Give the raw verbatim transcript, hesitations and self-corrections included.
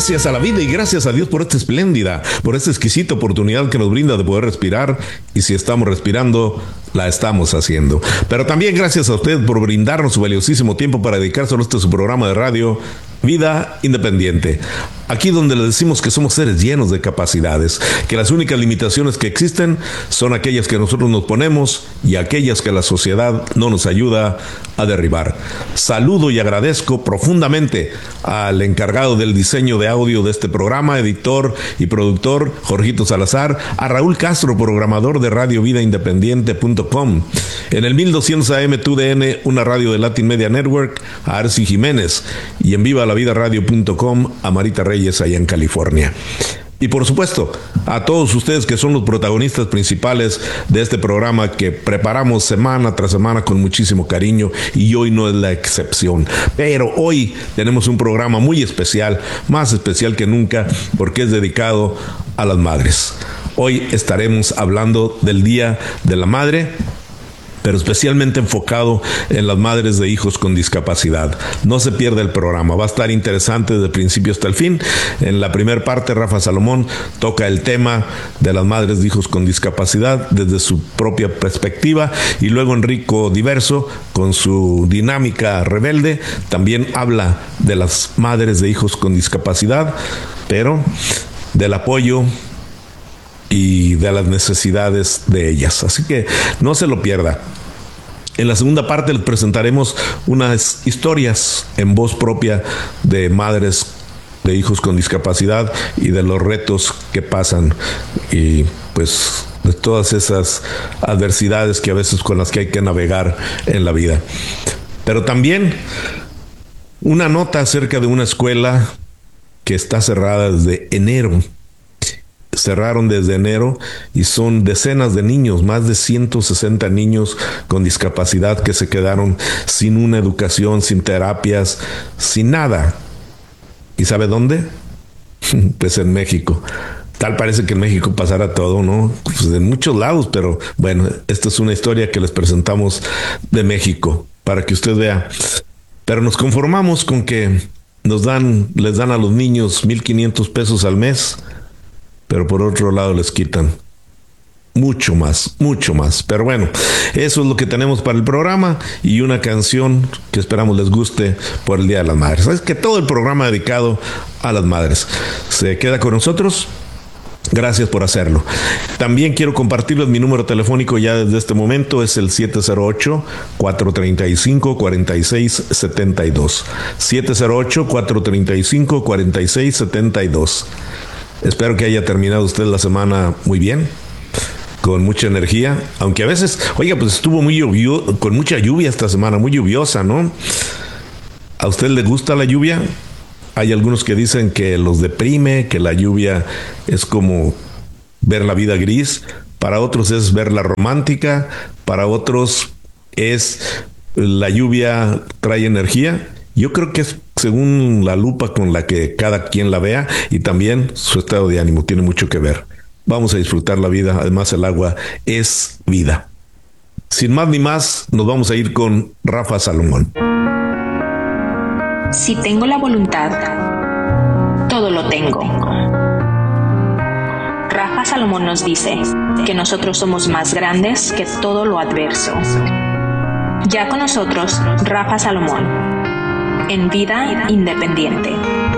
Gracias a la vida y gracias a Dios por esta espléndida, por esta exquisita oportunidad que nos brinda de poder respirar, y si estamos respirando, la estamos haciendo. Pero también gracias a usted por brindarnos su valiosísimo tiempo para dedicarse a este su programa de radio, Vida Independiente. Aquí donde le decimos que somos seres llenos de capacidades, que las únicas limitaciones que existen son aquellas que nosotros nos ponemos y aquellas que la sociedad no nos ayuda a derribar. Saludo y agradezco profundamente al encargado del diseño de audio de este programa, editor y productor Jorgito Salazar, a Raúl Castro, programador de radio vida independiente punto com, en el mil doscientos A M T U D N, una radio de Latin Media Network, a Arci Jiménez, y en viva la vida radio punto com a Marita Reyes allá en California. Y por supuesto, a todos ustedes que son los protagonistas principales de este programa que preparamos semana tras semana con muchísimo cariño, y hoy no es la excepción. Pero hoy tenemos un programa muy especial, más especial que nunca, porque es dedicado a las madres. Hoy estaremos hablando del Día de la Madre, pero especialmente enfocado en las madres de hijos con discapacidad. No se pierda el programa, va a estar interesante desde el principio hasta el fin. En la primera parte, Rafa Salomón toca el tema de las madres de hijos con discapacidad desde su propia perspectiva, y luego Enrico Diverso, con su dinámica rebelde, también habla de las madres de hijos con discapacidad, pero del apoyo y de las necesidades de ellas. Así que no se lo pierda. En la segunda parte les presentaremos unas historias en voz propia de madres de hijos con discapacidad y de los retos que pasan, y pues de todas esas adversidades que a veces con las que hay que navegar en la vida. Pero también una nota acerca de una escuela que está cerrada desde enero. Cerraron desde enero y son decenas de niños, más de ciento sesenta niños con discapacidad que se quedaron sin una educación, sin terapias, sin nada. ¿Y sabe dónde? Pues en México. Tal parece que en México pasará todo, ¿no? Pues en muchos lados, pero bueno, esta es una historia que les presentamos de México para que usted vea. Pero nos conformamos con que nos dan, les dan a los niños mil quinientos pesos al mes, pero por otro lado les quitan mucho más, mucho más. Pero bueno, eso es lo que tenemos para el programa, y una canción que esperamos les guste por el Día de las Madres. Es que todo el programa dedicado a las madres. ¿Se queda con nosotros? Gracias por hacerlo. También quiero compartirles mi número telefónico ya desde este momento. Es el siete cero ocho, cuatro tres cinco, cuatro seis siete dos. siete cero ocho, cuatro tres cinco, cuatro seis siete dos. Espero que haya terminado usted la semana muy bien, con mucha energía, aunque a veces, oiga, pues estuvo muy lluvioso, con mucha lluvia esta semana, muy lluviosa, ¿no? ¿A usted le gusta la lluvia? Hay algunos que dicen que los deprime, que la lluvia es como ver la vida gris. Para otros es verla romántica, para otros es la lluvia trae energía. Yo creo que es según la lupa con la que cada quien la vea, y también su estado de ánimo tiene mucho que ver. Vamos a disfrutar la vida, además el agua es vida. Sin más ni más, nos vamos a ir con Rafa Salomón. Si tengo la voluntad, todo lo tengo. Rafa Salomón nos dice que nosotros somos más grandes que todo lo adverso. Ya con nosotros, Rafa Salomón, en Vida Independiente.